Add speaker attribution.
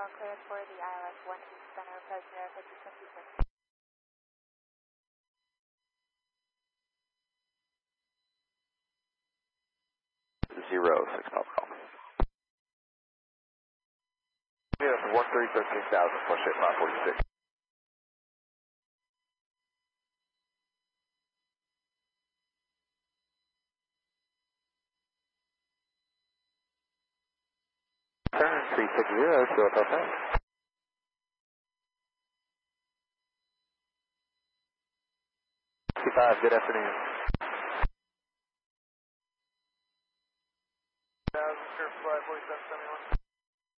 Speaker 1: all clear for the ILS 1 center, approach America 226.
Speaker 2: 06 Papa call. Yeah, 1313,000, flush 8546. Turn 360 to Hotel San. 65, good afternoon.